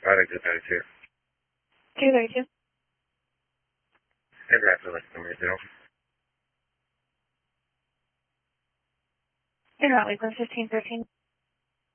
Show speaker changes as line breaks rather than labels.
Product is 92.
232.
Never after less than 0.
You're not Lakeland 1513.